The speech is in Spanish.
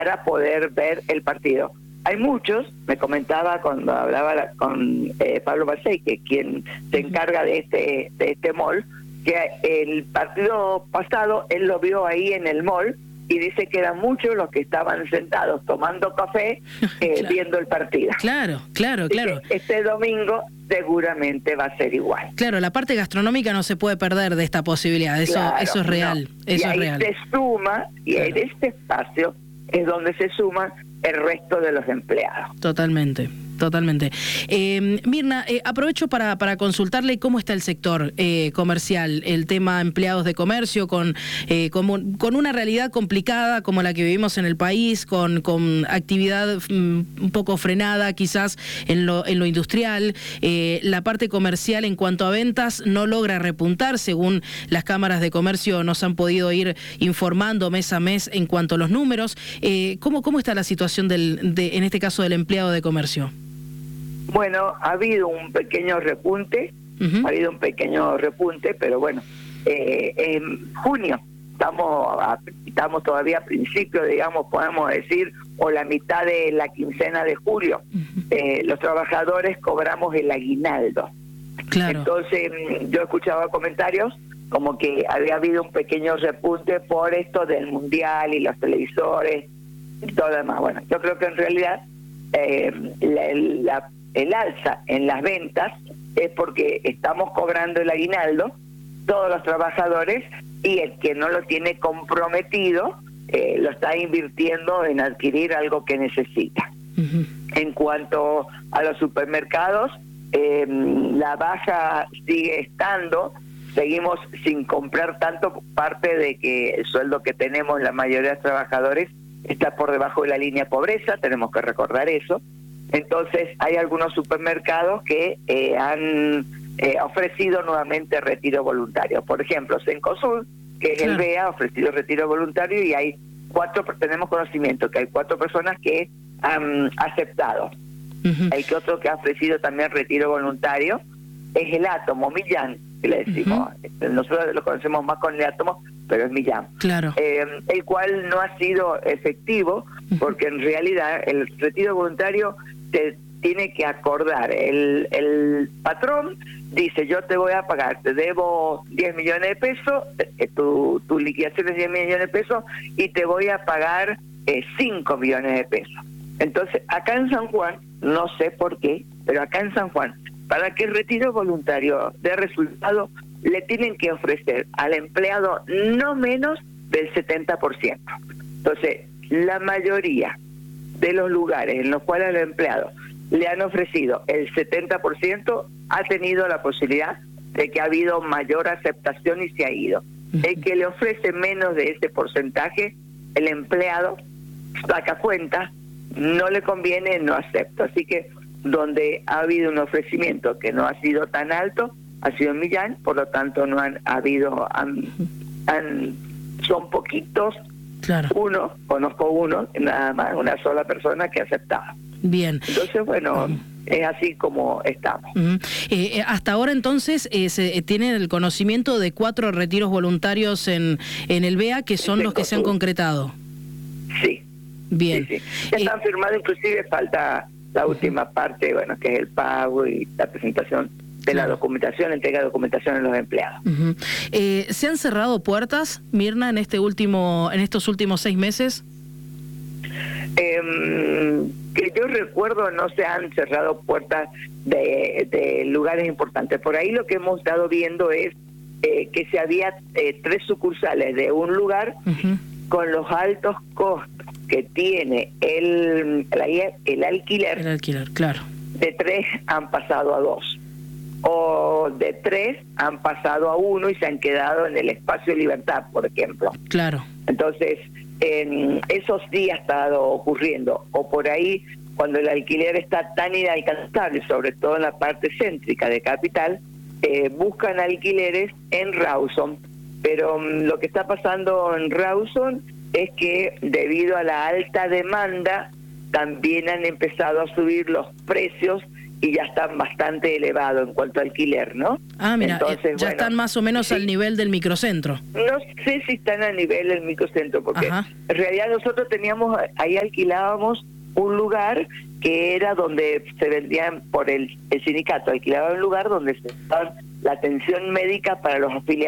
para poder ver el partido. Hay muchos, me comentaba cuando hablaba con Pablo Marcey, que quien se encarga de este mall, que el partido pasado él lo vio ahí en el mall y dice que eran muchos los que estaban sentados tomando café claro. Viendo el partido. Claro. Este domingo seguramente va a ser igual. Claro, la parte gastronómica no se puede perder de esta posibilidad, eso es real. No. Eso y ahí es real. se suma, y en este espacio es donde se suman el resto de los empleados. Totalmente. Mirna, aprovecho para consultarle cómo está el sector comercial, el tema empleados de comercio, con una realidad complicada como la que vivimos en el país, con actividad un poco frenada quizás en lo industrial. La parte comercial en cuanto a ventas no logra repuntar, según las cámaras de comercio nos han podido ir informando mes a mes en cuanto a los números. ¿Cómo está la situación en este caso del empleado de comercio? Bueno, ha habido un pequeño repunte, pero bueno, en junio estamos todavía a principio, digamos, podemos decir, o la mitad de la quincena de julio. Los trabajadores cobramos el aguinaldo. Claro. Entonces, yo escuchaba comentarios como que había habido un pequeño repunte por esto del mundial y los televisores y todo lo demás. Bueno, yo creo que en realidad el alza en las ventas es porque estamos cobrando el aguinaldo todos los trabajadores, y el que no lo tiene comprometido lo está invirtiendo en adquirir algo que necesita. En cuanto a los supermercados, la baja sigue estando, seguimos sin comprar tanto, parte de que el sueldo que tenemos la mayoría de los trabajadores está por debajo de la línea de pobreza, tenemos que recordar eso. Entonces hay algunos supermercados que han ofrecido nuevamente retiro voluntario. Por ejemplo, Cencosud, que es el BEA, ha ofrecido retiro voluntario, y tenemos conocimiento que hay 4 personas que han aceptado. Hay que otro que ha ofrecido también retiro voluntario, es el Átomo, Millán, que le decimos. Nosotros lo conocemos más con el Átomo, pero es Millán. Claro. El cual no ha sido efectivo, porque en realidad el retiro voluntario te tiene que acordar. El patrón dice, yo te voy a pagar, te debo 10 millones de pesos, tu liquidación es 10 millones de pesos, y te voy a pagar 5 millones de pesos. Entonces, acá en San Juan, no sé por qué, pero acá en San Juan, para que el retiro voluntario dé resultado, le tienen que ofrecer al empleado no menos del 70%. Entonces, la mayoría de los lugares en los cuales al empleado le han ofrecido el 70%, ha tenido la posibilidad de que ha habido mayor aceptación y se ha ido. El que le ofrece menos de ese porcentaje, el empleado saca cuenta, no le conviene, no acepta. Así que donde ha habido un ofrecimiento que no ha sido tan alto, ha sido en Millán, por lo tanto no han habido, son poquitos. Claro. Conozco uno, nada más, una sola persona que aceptaba. Bien. Entonces, bueno, es así como estamos. Hasta ahora, entonces, se tienen el conocimiento de 4 retiros voluntarios en el BEA, que son los que se han concretado. Sí. Bien. Sí. Ya están firmados, inclusive falta la última parte, bueno, que es el pago y la presentación de la documentación, la entrega de documentación a los empleados. ¿Se han cerrado puertas, Mirna, en estos últimos 6 meses? Que yo recuerdo, no se han cerrado puertas de lugares importantes. Por ahí lo que hemos estado viendo es que se había 3 sucursales de un lugar con los altos costos que tiene el alquiler. El alquiler, claro. De 3 han pasado a 2. O de 3 han pasado a 1 y se han quedado en el espacio de Libertad, por ejemplo. Claro. Entonces, en esos días ha estado ocurriendo. O por ahí, cuando el alquiler está tan inalcanzable, sobre todo en la parte céntrica de Capital, buscan alquileres en Rawson. Pero lo que está pasando en Rawson es que debido a la alta demanda, también han empezado a subir los precios y ya están bastante elevados en cuanto a alquiler, ¿no? Ah, mira, entonces, ya están más o menos al nivel del microcentro. No sé si están al nivel del microcentro, porque en realidad nosotros ahí alquilábamos un lugar que era donde se vendían por el sindicato, alquilaba un lugar donde se daban la atención médica para los afiliados